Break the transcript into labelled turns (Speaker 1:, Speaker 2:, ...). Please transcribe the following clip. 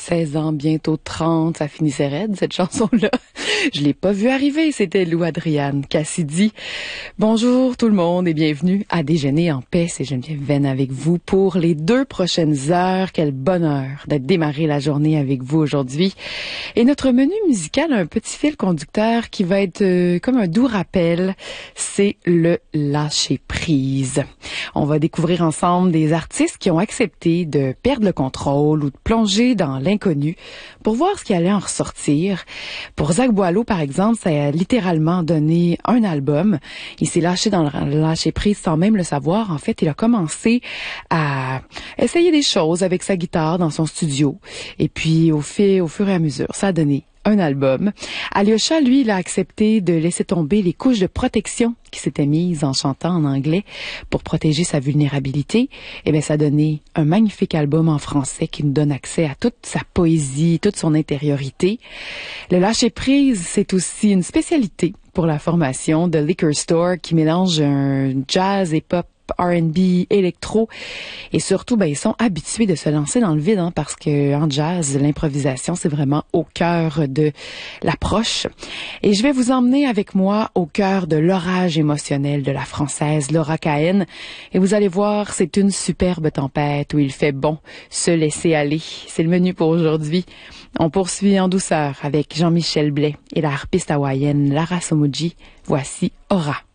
Speaker 1: 16 ans, bientôt 30, ça finissait raide, cette chanson-là. Je l'ai pas vue arriver, c'était Lou Adriane Cassidy. Bonjour tout le monde et bienvenue à Déjeuner en paix. C'est Geneviève Venn avec vous pour les 2 prochaines heures. Quel bonheur d'être démarré la journée avec vous aujourd'hui. Et notre menu musical a un petit fil conducteur qui va être comme un doux rappel. C'est le lâcher prise. On va découvrir ensemble des artistes qui ont accepté de perdre le contrôle ou de plonger dans l'inconnu pour voir ce qui allait en ressortir. Pour Zach Boileau, par exemple, ça a littéralement donné un album. Il s'est lâché dans le lâcher prise sans même le savoir. En fait, il a commencé à essayer des choses avec sa guitare dans son studio. Et puis, au fur et à mesure, ça a donné un album. Alyosha, lui, il a accepté de laisser tomber les couches de protection qui s'étaient mises en chantant en anglais pour protéger sa vulnérabilité. Et bien, ça a donné un magnifique album en français qui nous donne accès à toute sa poésie, toute son intériorité. Le lâcher-prise, c'est aussi une spécialité pour la formation de Liquor Store qui mélange un jazz et pop, R&B, électro, et surtout, ils sont habitués de se lancer dans le vide, parce que en jazz, l'improvisation, c'est vraiment au cœur de l'approche. Et je vais vous emmener avec moi au cœur de l'orage émotionnel de la française Laura Cahen, et vous allez voir, c'est une superbe tempête où il fait bon se laisser aller. C'est le menu pour aujourd'hui. On poursuit en douceur avec Jean-Michel Blais et la harpiste hawaïenne Lara Somoji. Voici Aura.